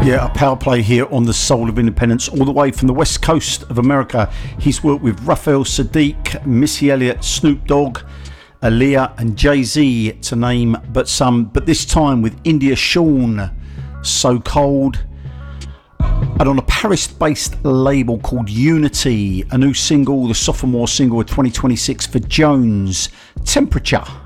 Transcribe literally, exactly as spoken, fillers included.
Yeah, a power play here on the Soul of Independence, all the way from the west coast of America. He's worked with Raphael Sadiq, Missy Elliott, Snoop Dogg, Aaliyah and Jay-Z, to name but some, but this time with India Shawn, So Cold, and on a Paris-based label called Unity, a new single, the sophomore single of twenty twenty-six for Jones, Temperature.